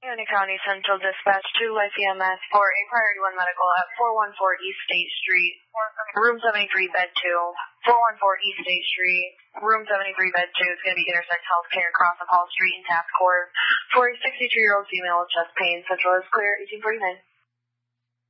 Indiana County Central Dispatch to Life EMS for a Priority 1 medical at 414 East State Street, room 73, bed 2. 414 East State Street, room 73, bed 2. It's going to be Intersect Healthcare across the Hall Street in Taft Court for a 62-year-old female with chest pain. Central is clear, 1849.